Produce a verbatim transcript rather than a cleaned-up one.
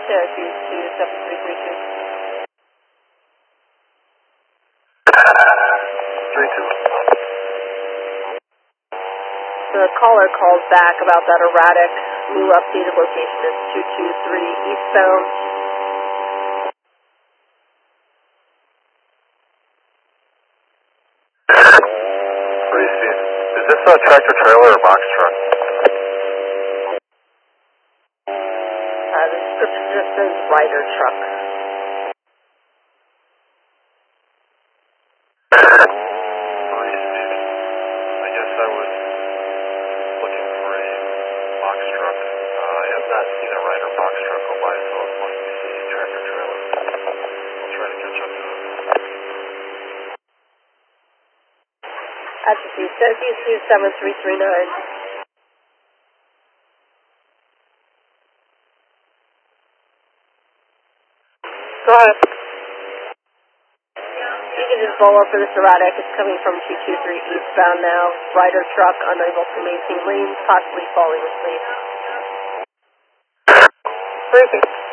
Syracuse two seven three three two. three two. The caller called back about that erratic. New updated location is two two three eastbound. Tracy, is this a tractor trailer or box truck? Uh, the description just says Ryder truck. I guess I was looking for a box truck. Uh, I have not seen a Ryder box truck go by, so it must be a tractor trailer. I'll try to catch up to it. Altitude Syracuse two seven three three nine. Go ahead. You can just follow up for this erratic. It's coming from two two three eastbound now. Ryder truck unable to maintain lanes, possibly falling asleep. Briefing.